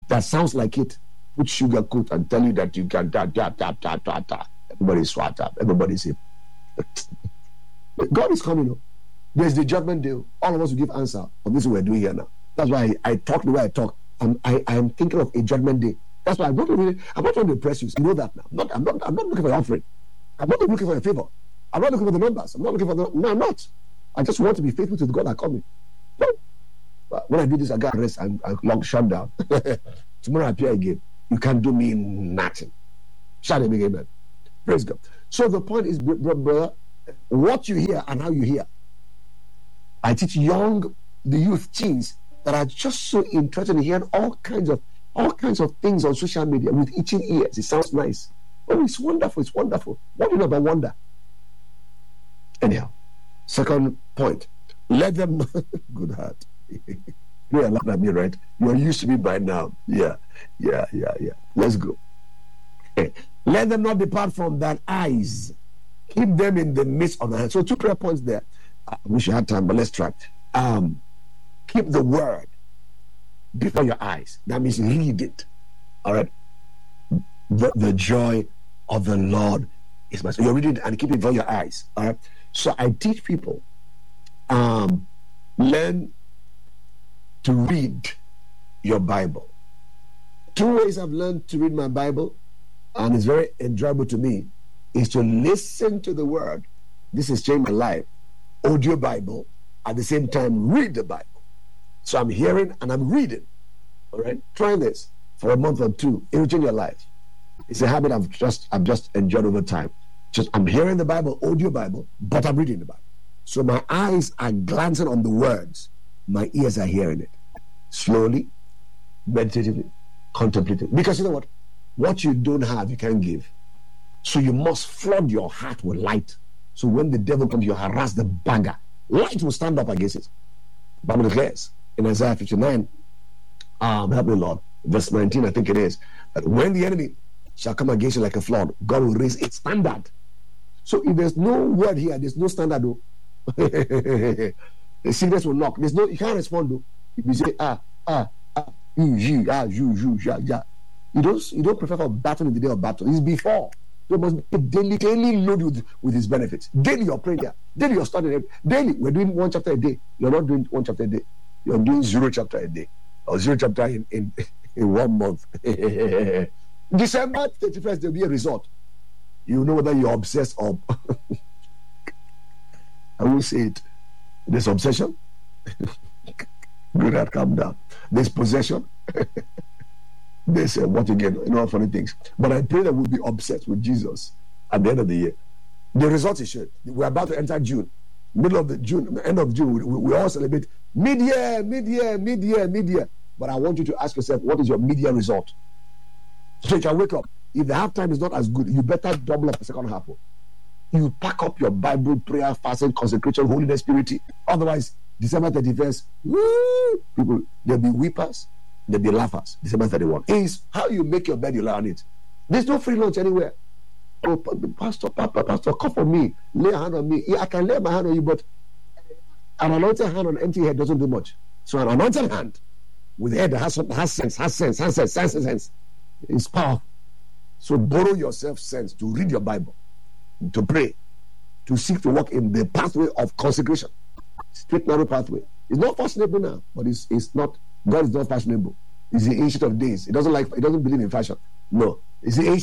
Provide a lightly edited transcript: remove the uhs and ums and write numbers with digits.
that sounds like it, put sugar coat and tell you that you can everybody's swat up, everybody's hip. God is coming. There's the judgment day. All of us will give answer of this we're doing here now. That's why I talk the way I talk. I'm thinking of a judgment day. That's why I'm not trying to impress you. You know that now. I'm not looking for your offering. I'm not looking for your favor. I'm not looking for the numbers. I'm not looking for no, I'm not. I just want to be faithful to the God that called me. No. But when I do this, I got rest and long shut down. Tomorrow I appear again. You can't do me nothing. Shout a big amen. Praise God. So the point is, brother, what you hear and how you hear. I teach the youth teens that are just so interested in hearing all kinds of things on social media with itching ears. It sounds nice. Oh, it's wonderful. It's wonderful. What do you know about wonder? Anyhow, second point. Let them good heart. You're laughing at me, right? You're used to me by now. Yeah. Let's go. Let them not depart from thine eyes. Keep them in the midst of the hand. So 2 prayer points there. I wish you had time, but let's try. Keep the word before your eyes. That means read it. All right. The joy of the Lord is my. So you're reading it and keep it before your eyes. All right. So I teach people, learn to read your Bible. 2 ways I've learned to read my Bible, and it's very enjoyable to me, is to listen to the word. This has changed my life. Audio Bible, at the same time read the Bible. So I'm hearing and I'm reading. All right, try this for a month or 2. It will change your life. It's a habit I've just enjoyed over time. Just I'm hearing the Bible, audio Bible, but I'm reading the Bible. So my eyes are glancing on the words, my ears are hearing it. Slowly, meditatively, contemplatively. Because you know what? What you don't have, you can't give. So you must flood your heart with light. So when the devil comes, you harass the beggar. Light will stand up against it. The Bible declares in Isaiah 59, help me Lord, verse 19, I think it is, that when the enemy shall come against you like a flood, God will raise its standard. So if there's no word here, there's no standard though. The sickness will knock. You can't respond though. If you say you don't prefer for battle in the day of battle. It's before. You must daily load with his benefits. Daily your prayer, daily your study. Daily we're doing 1 chapter a day. You're not doing 1 chapter a day. You're doing 0 chapter a day, or 0 chapter in 1 month. December 31st there'll be a result. You know whether you're obsessed or I will say it. There's obsession. Good at calm down. There's possession. There's what again? Funny things. But I pray that we'll be obsessed with Jesus at the end of the year. The result is sure. We're about to enter June. End of June, we all celebrate mid-year. But I want you to ask yourself, what is your mid-year result? So you can wake up. If the halftime is not as good, you better double up the second half. You pack up your Bible, prayer, fasting, consecration, holiness, purity. Otherwise, December 31st, people, there'll be weepers, there'll be laughers. December 31 is how you make your bed, you lie on it. There's no free lunch anywhere. Oh, Pastor, come for me. Lay a hand on me. Yeah, I can lay my hand on you, but an anointed hand on an empty head doesn't do much. So an anointed hand with a head that has sense, is powerful. So borrow yourself sense to read your Bible, to pray, to seek to walk in the pathway of consecration. Straight narrow pathway. It's not fashionable now, but it's not. God is not fashionable. It's the ancient of days. It doesn't believe in fashion. No, it's the ancient